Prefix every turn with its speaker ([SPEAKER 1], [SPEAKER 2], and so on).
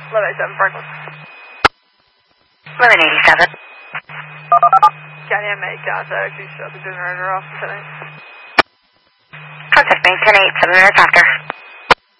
[SPEAKER 1] 1187 Franklin.
[SPEAKER 2] 1187.
[SPEAKER 1] County M8 contact. You shut the generator off tonight.
[SPEAKER 2] Contact me, 10-8, 7 minutes after.